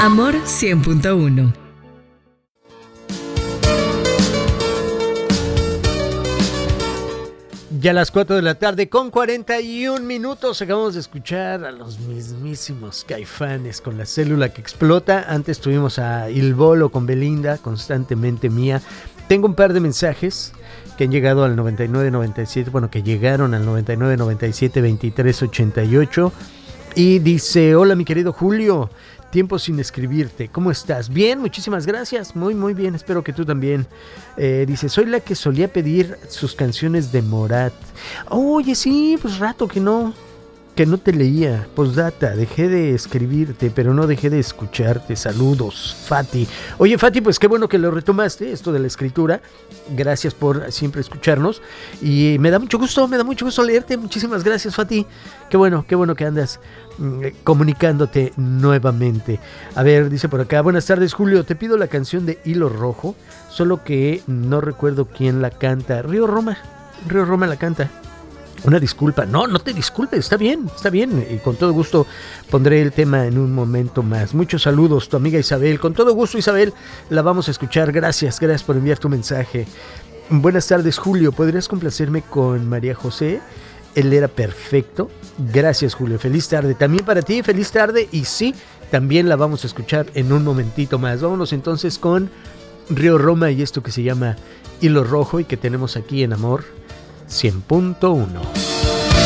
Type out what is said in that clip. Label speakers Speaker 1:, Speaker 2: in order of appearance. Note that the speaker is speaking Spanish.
Speaker 1: Amor 100.1.
Speaker 2: Ya a las 4 de la tarde con 41 minutos acabamos de escuchar a los mismísimos Caifanes con La Célula que Explota. Antes tuvimos a Il Bolo con Belinda, Constantemente Mía. Tengo un par de mensajes que han llegado al 9997, bueno, que llegaron al 9997 2388 y dice: hola mi querido Julio, tiempo sin escribirte, ¿cómo estás? Bien, muchísimas gracias, muy bien, espero que tú también. Dice: soy la que solía pedir sus canciones de Morat. Oye, sí, pues rato que no te leía. Postdata, dejé de escribirte, pero no dejé de escucharte. Saludos, Fati. Oye, Fati, pues qué bueno que lo retomaste, esto de la escritura. Gracias por siempre escucharnos. Y me da mucho gusto leerte. Muchísimas gracias, Fati. Qué bueno que andas comunicándote nuevamente. A ver, dice por acá: buenas tardes, Julio, te pido la canción de Hilo Rojo, solo que no recuerdo quién la canta. Río Roma la canta. Una disculpa. No te disculpes, está bien. Y con todo gusto pondré el tema en un momento más. Muchos saludos, tu amiga Isabel. Con todo gusto, Isabel, la vamos a escuchar. Gracias por enviar tu mensaje. Buenas tardes, Julio. ¿Podrías complacerme con María José? Él era perfecto. Gracias, Julio. Feliz tarde. También para ti, feliz tarde. Y sí, también la vamos a escuchar en un momentito más. Vámonos entonces con Río Roma y esto que se llama Hilo Rojo y que tenemos aquí en Amor 100.1.